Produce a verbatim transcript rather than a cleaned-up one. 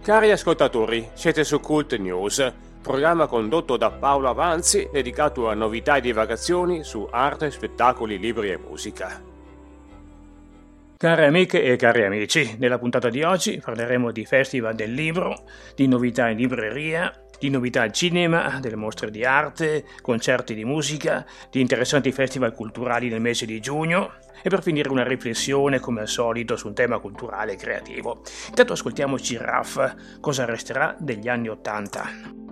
Cari ascoltatori, siete su Cult News, programma condotto da Paolo Avanzi dedicato a novità e divagazioni su arte, spettacoli, libri e musica. Care amiche e cari amici, nella puntata di oggi parleremo di Festival del Libro, di novità in libreria, di novità al cinema, delle mostre di arte, concerti di musica, di interessanti festival culturali nel mese di giugno e per finire una riflessione come al solito su un tema culturale e creativo. Intanto ascoltiamo Giraffe, cosa resterà degli anni Ottanta.